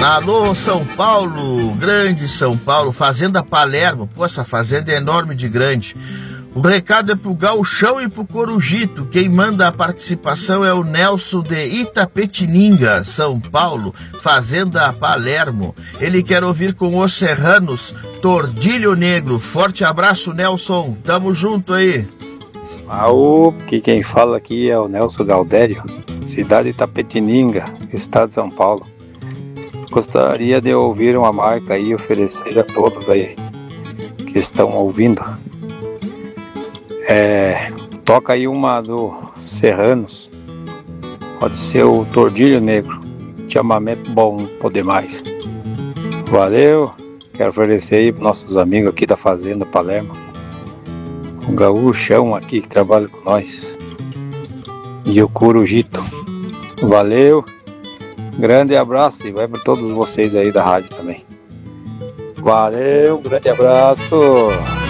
Alô, São Paulo, grande São Paulo, Fazenda Palermo. Pô, essa fazenda é enorme de grande. O recado é pro Gauchão e pro Corujito. Quem manda a participação é o Nelson de Itapetininga, São Paulo, Fazenda Palermo. Ele quer ouvir com os serranos Tordilho Negro. Forte abraço, Nelson. Tamo junto aí. Que quem fala aqui é o Nelson Galdério, cidade de Itapetininga, estado de São Paulo. Gostaria de ouvir uma marca aí, oferecer a todos aí que estão ouvindo. Toca aí uma do Serranos, pode ser o Tordilho Negro, chamamento bom, poder mais. Valeu, quero oferecer aí para nossos amigos aqui da Fazenda Palermo, o Gaúchão aqui que trabalha com nós, e o Corujito. Valeu, grande abraço e vai para todos vocês aí da rádio também. Valeu, grande abraço.